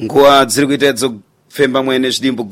nguwa dziri kuitedzo kufemba mwene zvidimbu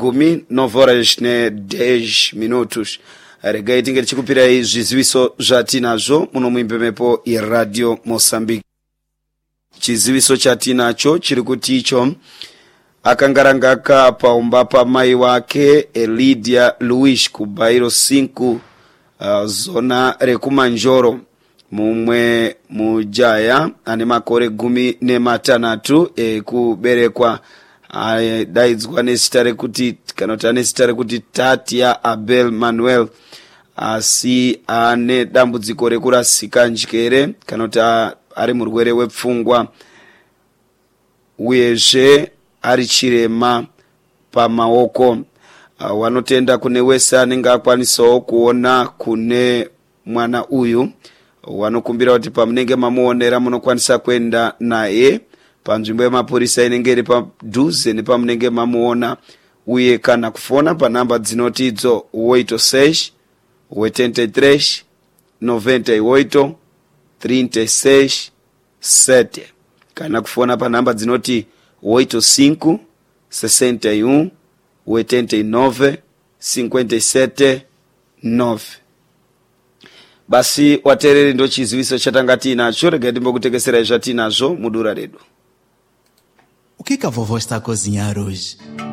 10:10 regai tinge tichikupirai zviziviso zvatinazvo muno muimbemepo yeRadio Mozambique. Chiziviso chatinacho chiri kuti icho akangarangaka paumba pamai wake Elidia Luis kubairo 5 zona rekumanjoro. Mumwe mujaya ane makore 16 ekuberekwa daidzwa nezita rekuti kanota nezita rekuti Tatia Abel Manuel, asi ane dambudziko rekurasika njere kanota ari murwere wepfungwa uyezve ari chirema pamaoko. Wanotenda kune wese anenge akwanisawo kuona kune mwana uyu, wanokumbira kuti pamunenge mamuonera munokwanisa kuenda naye panzvimbo yemapurisa inenge iri padhuze nepamunenge mamuona, uye kana kufona panhamba dzinoti idzo 86 83 98 36 7, kana kufona panhamba dzinoti 85 61 89 57 9. Basi watereri ndo chiziviso chatanga tinacho, regai timbokutekesera zvatinazvo mudura redu. O que a vovó está a cozinhar hoje?